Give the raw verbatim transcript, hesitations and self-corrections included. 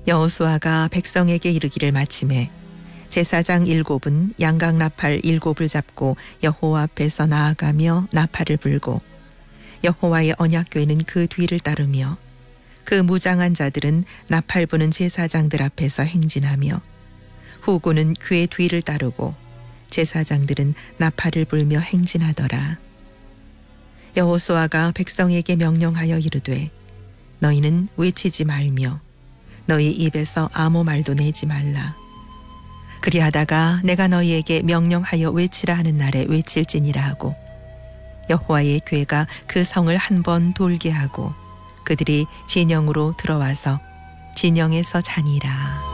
여호수아가 백성에게 이르기를 마침에 제사장 일곱은 양각 나팔 일곱을 잡고 여호와 앞에서 나아가며 나팔을 불고 여호와의 언약궤는 그 뒤를 따르며 그 무장한 자들은 나팔 부는 제사장들 앞에서 행진하며 후구는 궤 뒤를 따르고 제사장들은 나팔을 불며 행진하더라. 여호수아가 백성에게 명령하여 이르되 너희는 외치지 말며 너희 입에서 아무 말도 내지 말라. 그리하다가 내가 너희에게 명령하여 외치라 하는 날에 외칠지니라 하고 여호와의 궤가 그 성을 한 번 돌게 하고 그들이 진영으로 들어와서 진영에서 자니라.